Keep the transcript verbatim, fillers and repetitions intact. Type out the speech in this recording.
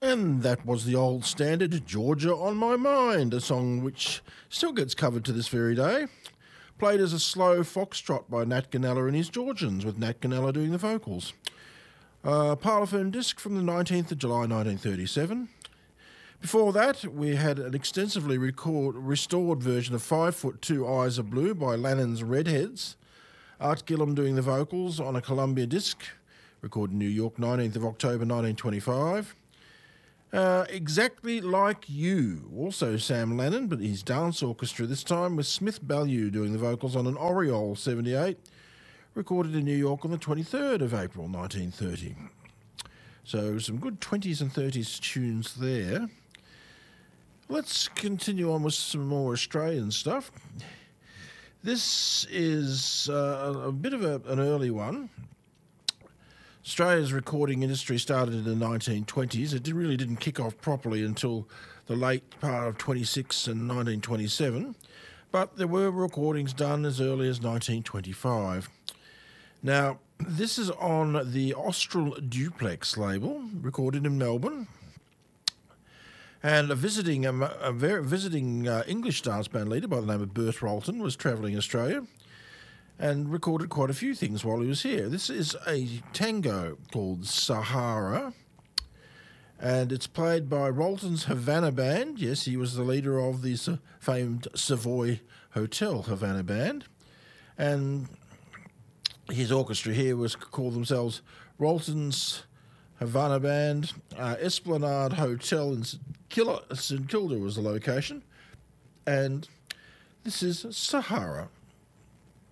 And that was the old standard Georgia on My Mind, a song which still gets covered to this very day. Played as a slow foxtrot by Nat Ganella and his Georgians, with Nat Ganella doing the vocals. Uh, Parlophone disc from the nineteenth of July nineteen thirty-seven. Before that, we had an extensively record, restored version of Five Foot Two Eyes of Blue by Lannon's Redheads. Art Gillham doing the vocals on a Columbia disc, recorded in New York, nineteenth of October nineteen twenty-five. Uh, Exactly Like You, also Sam Lannon, but his dance orchestra this time, with Smith Ballew doing the vocals on an Oriole seventy-eight, recorded in New York on the twenty-third of April nineteen thirty. So some good twenties and thirties tunes there. Let's continue on with some more Australian stuff. This is uh, a bit of a, an early one. Australia's recording industry started in the nineteen twenties. It did, really didn't kick off properly until the late part of twenty-six and nineteen twenty-seven, but there were recordings done as early as nineteen twenty-five. Now, this is on the Austral Duplex label, recorded in Melbourne. And a visiting, um, a very visiting uh, English dance band leader by the name of Bert Rolton was travelling Australia and recorded quite a few things while he was here. This is a tango called Sahara, and it's played by Rolton's Havana Band. Yes, he was the leader of the uh, famed Savoy Hotel Havana Band. And his orchestra here was called themselves Rolton's Havana Band. uh, Esplanade Hotel in St Kilda was the location. And this is Sahara.